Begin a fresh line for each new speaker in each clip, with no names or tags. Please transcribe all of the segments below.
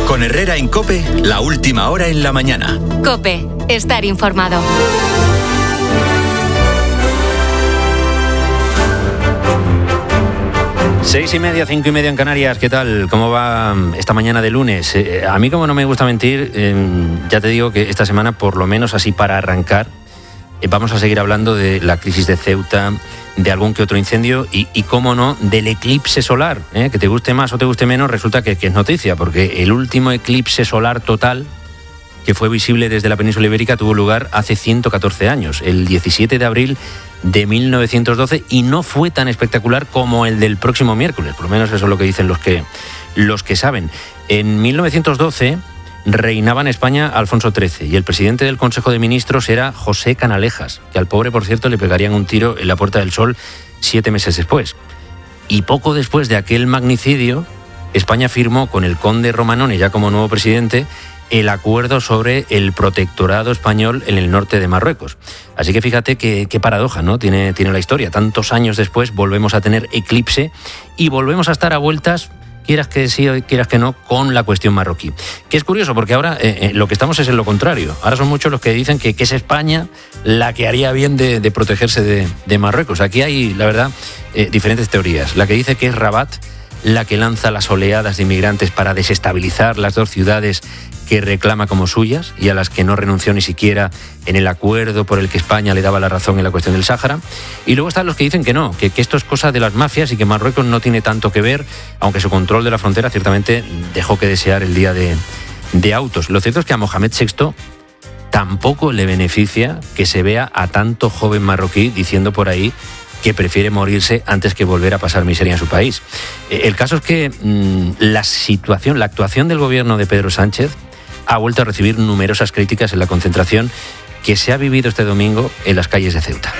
Con Herrera en COPE, la última hora en la mañana.
COPE, estar informado.
Seis y media, 5 y media en Canarias. ¿Qué tal? ¿Cómo va esta mañana de lunes? A mí, como no me gusta mentir, ya te digo que esta semana, por lo menos así para arrancar, vamos a seguir hablando de la crisis de Ceuta, de algún que otro incendio y cómo no, del eclipse solar. Que te guste más o te guste menos, resulta que es noticia, porque el último eclipse solar total que fue visible desde la península ibérica tuvo lugar hace 114 años, el 17 de abril de 1912, y no fue tan espectacular como el del próximo miércoles, por lo menos eso es lo que dicen los que saben. En 1912 reinaba en España Alfonso XIII y el presidente del Consejo de Ministros era José Canalejas, que al pobre, por cierto, le pegarían un tiro en la Puerta del Sol 7 meses después. Y poco después de aquel magnicidio, España firmó con el conde Romanone, ya como nuevo presidente, el acuerdo sobre el protectorado español en el norte de Marruecos. Así que fíjate qué paradoja, ¿no? Tiene la historia. Tantos años después volvemos a tener eclipse y volvemos a estar a vueltas, quieras que sí o quieras que no, con la cuestión marroquí. Que es curioso, porque ahora lo que estamos es en lo contrario. Ahora son muchos los que dicen que es España la que haría bien de protegerse de Marruecos. Aquí hay, la verdad, diferentes teorías. La que dice que es Rabat la que lanza las oleadas de inmigrantes para desestabilizar las dos ciudades que reclama como suyas y a las que no renunció ni siquiera en el acuerdo por el que España le daba la razón en la cuestión del Sáhara. Y luego están los que dicen que no, que esto es cosa de las mafias y que Marruecos no tiene tanto que ver, aunque su control de la frontera ciertamente dejó que desear el día de autos. Lo cierto es que a Mohamed VI tampoco le beneficia que se vea a tanto joven marroquí diciendo por ahí que prefiere morirse antes que volver a pasar miseria en su país. El caso es que la actuación del gobierno de Pedro Sánchez ha vuelto a recibir numerosas críticas en la concentración que se ha vivido este domingo en las calles de Ceuta.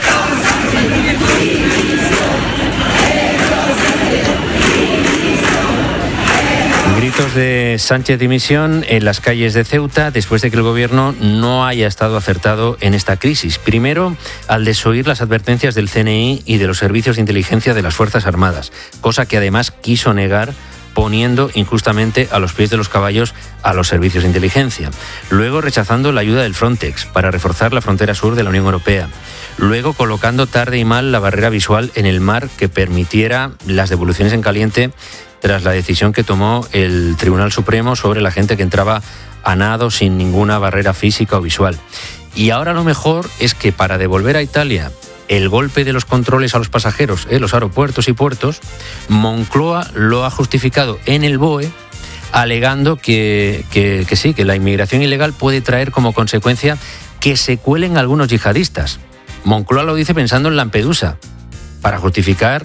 Gritos de Sánchez dimisión en las calles de Ceuta después de que el gobierno no haya estado acertado en esta crisis. Primero, al desoír las advertencias del CNI y de los servicios de inteligencia de las Fuerzas Armadas, cosa que además quiso negar, poniendo injustamente a los pies de los caballos a los servicios de inteligencia. Luego rechazando la ayuda del Frontex para reforzar la frontera sur de la Unión Europea. Luego colocando tarde y mal la barrera visual en el mar que permitiera las devoluciones en caliente tras la decisión que tomó el Tribunal Supremo sobre la gente que entraba a nado sin ninguna barrera física o visual. Y ahora lo mejor es que para devolver a Italia el golpe de los controles a los pasajeros en los aeropuertos y puertos, Moncloa lo ha justificado en el BOE, alegando que sí, que la inmigración ilegal puede traer como consecuencia que se cuelen algunos yihadistas. Moncloa lo dice pensando en Lampedusa, para justificar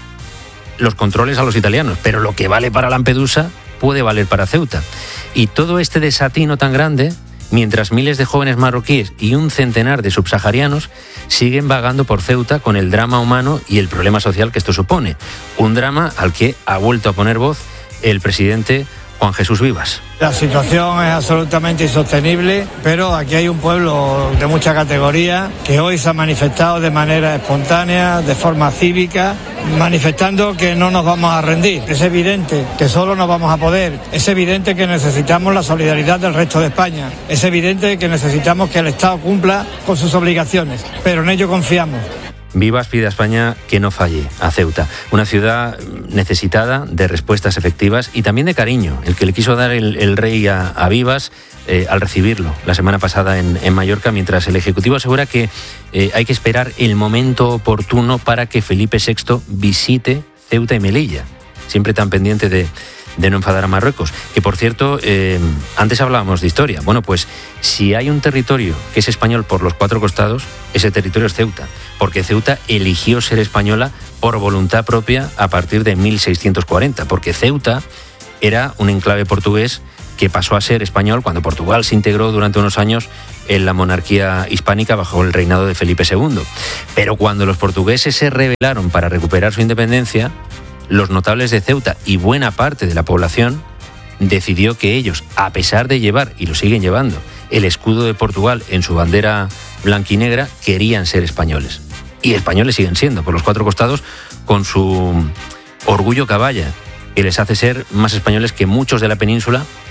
los controles a los italianos, pero lo que vale para Lampedusa puede valer para Ceuta. Y todo este desatino tan grande, mientras miles de jóvenes marroquíes y un centenar de subsaharianos siguen vagando por Ceuta con el drama humano y el problema social que esto supone. Un drama al que ha vuelto a poner voz el presidente Juan Jesús Vivas.
La situación es absolutamente insostenible, pero aquí hay un pueblo de mucha categoría que hoy se ha manifestado de manera espontánea, de forma cívica, manifestando que no nos vamos a rendir. Es evidente que solo no vamos a poder. Es evidente que necesitamos la solidaridad del resto de España. Es evidente que necesitamos que el Estado cumpla con sus obligaciones, pero en ello confiamos.
Vivas pide a España que no falle a Ceuta, una ciudad necesitada de respuestas efectivas y también de cariño, el que le quiso dar el rey a Vivas al recibirlo la semana pasada en Mallorca, mientras el Ejecutivo asegura que hay que esperar el momento oportuno para que Felipe VI visite Ceuta y Melilla, siempre tan pendiente de no enfadar a Marruecos. Que, por cierto, antes hablábamos de historia. Bueno, pues si hay un territorio que es español por los 4 costados, ese territorio es Ceuta, porque Ceuta eligió ser española por voluntad propia a partir de 1640, porque Ceuta era un enclave portugués que pasó a ser español cuando Portugal se integró durante unos años en la monarquía hispánica bajo el reinado de Felipe II. Pero cuando los portugueses se rebelaron para recuperar su independencia, los notables de Ceuta y buena parte de la población decidió que ellos, a pesar de llevar, y lo siguen llevando, el escudo de Portugal en su bandera blanquinegra, querían ser españoles. Y españoles siguen siendo, por los 4 costados, con su orgullo caballa, que les hace ser más españoles que muchos de la península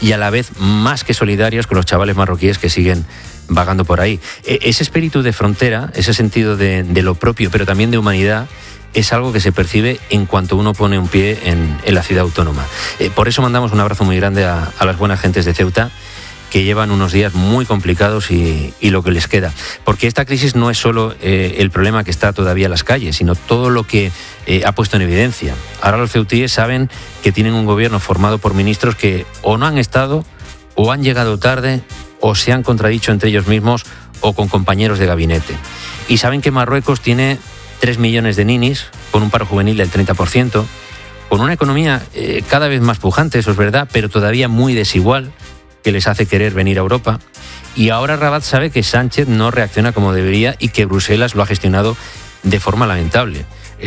y a la vez más que solidarios con los chavales marroquíes que siguen vagando por ahí. Ese espíritu de frontera, ese sentido de lo propio, pero también de humanidad, es algo que se percibe en cuanto uno pone un pie en la ciudad autónoma. Por eso mandamos un abrazo muy grande a las buenas gentes de Ceuta, que llevan unos días muy complicados y lo que les queda. Porque esta crisis no es solo el problema que está todavía en las calles, sino todo lo que ha puesto en evidencia. Ahora los ceutíes saben que tienen un gobierno formado por ministros que o no han estado, o han llegado tarde, o se han contradicho entre ellos mismos, o con compañeros de gabinete. Y saben que Marruecos tiene 3 millones de ninis, con un paro juvenil del 30%, con una economía cada vez más pujante, eso es verdad, pero todavía muy desigual, que les hace querer venir a Europa. Y ahora Rabat sabe que Sánchez no reacciona como debería y que Bruselas lo ha gestionado de forma lamentable.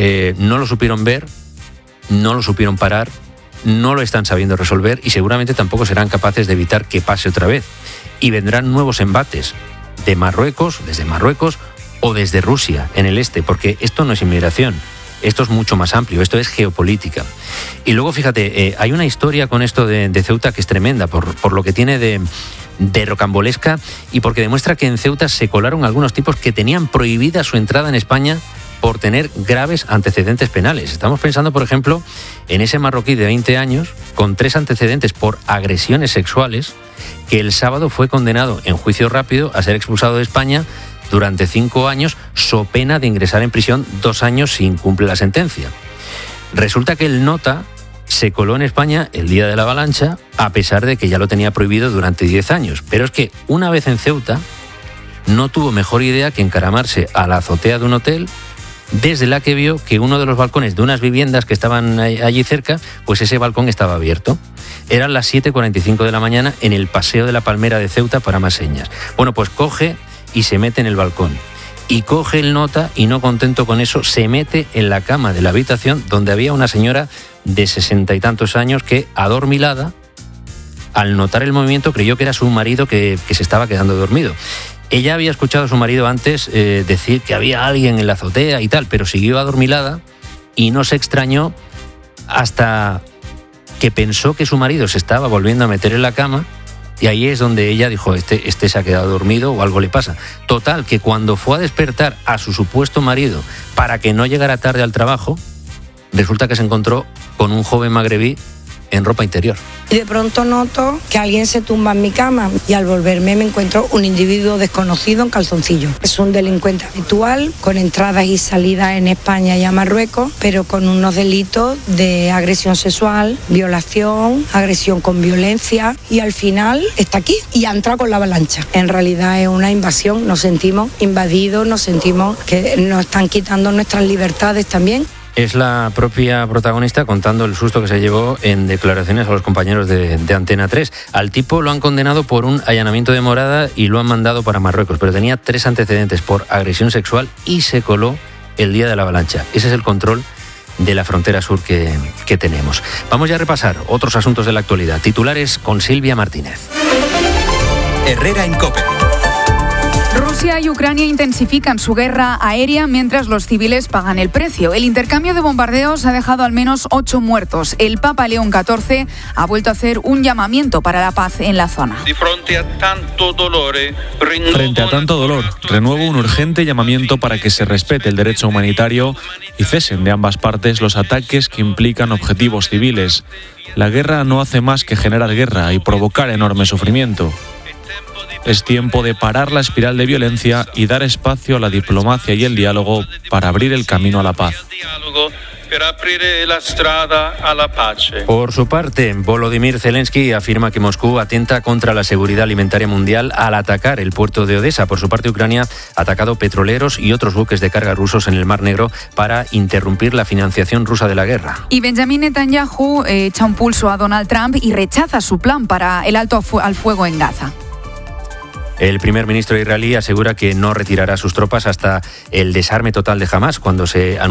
No lo supieron ver, no lo supieron parar, no lo están sabiendo resolver y seguramente tampoco serán capaces de evitar que pase otra vez. Y vendrán nuevos embates de Marruecos, desde Marruecos o desde Rusia en el este, porque esto no es inmigración. Esto es mucho más amplio, esto es geopolítica. Y luego, fíjate, hay una historia con esto de Ceuta que es tremenda, por lo que tiene de rocambolesca y porque demuestra que en Ceuta se colaron algunos tipos que tenían prohibida su entrada en España por tener graves antecedentes penales. Estamos pensando, por ejemplo, en ese marroquí de 20 años, con 3 antecedentes por agresiones sexuales, que el sábado fue condenado en juicio rápido a ser expulsado de España durante 5 años, so pena de ingresar en prisión 2 años si incumple la sentencia. Resulta que el nota se coló en España el día de la avalancha, a pesar de que ya lo tenía prohibido durante 10 años. Pero es que una vez en Ceuta, no tuvo mejor idea que encaramarse a la azotea de un hotel, desde la que vio que uno de los balcones de unas viviendas que estaban allí cerca, pues ese balcón estaba abierto. Eran las 7:45 de la mañana en el Paseo de la Palmera de Ceuta, para más señas. Bueno, pues coge y se mete en el balcón. Y coge el nota y, no contento con eso, se mete en la cama de la habitación donde había una señora de 60 y tantos años que, adormilada, al notar el movimiento creyó que era su marido que se estaba quedando dormido. Ella había escuchado a su marido antes decir que había alguien en la azotea y tal, pero siguió adormilada y no se extrañó hasta que pensó que su marido se estaba volviendo a meter en la cama. Y ahí es donde ella dijo, este se ha quedado dormido o algo le pasa. Total, que cuando fue a despertar a su supuesto marido para que no llegara tarde al trabajo, resulta que se encontró con un joven magrebí en ropa interior.
Y de pronto noto que alguien se tumba en mi cama y al volverme me encuentro un individuo desconocido en calzoncillo. Es un delincuente habitual con entradas y salidas en España y a Marruecos, pero con unos delitos de agresión sexual, violación, agresión con violencia, y al final está aquí y ha entrado con la avalancha. En realidad es una invasión, nos sentimos invadidos, nos sentimos que nos están quitando nuestras libertades también.
Es la propia protagonista contando el susto que se llevó en declaraciones a los compañeros de Antena 3. Al tipo lo han condenado por un allanamiento de morada y lo han mandado para Marruecos, pero tenía 3 antecedentes por agresión sexual y se coló el día de la avalancha. Ese es el control de la frontera sur que tenemos. Vamos ya a repasar otros asuntos de la actualidad. Titulares con Silvia Martínez.
Herrera en COPE.
Rusia y Ucrania intensifican su guerra aérea mientras los civiles pagan el precio. El intercambio de bombardeos ha dejado al menos 8 muertos. El Papa León XIV ha vuelto a hacer un llamamiento para la paz en la zona.
Frente a tanto dolor, renuevo un urgente llamamiento para que se respete el derecho humanitario y cesen de ambas partes los ataques que implican objetivos civiles. La guerra no hace más que generar guerra y provocar enorme sufrimiento. Es tiempo de parar la espiral de violencia y dar espacio a la diplomacia y el diálogo para abrir el camino a la paz.
Por su parte, Volodymyr Zelensky afirma que Moscú atenta contra la seguridad alimentaria mundial al atacar el puerto de Odesa. Por su parte, Ucrania ha atacado petroleros y otros buques de carga rusos en el Mar Negro para interrumpir la financiación rusa de la guerra.
Y Benjamin Netanyahu echa un pulso a Donald Trump y rechaza su plan para el alto al fuego en Gaza.
El primer ministro israelí asegura que no retirará sus tropas hasta el desarme total de Hamás, cuando se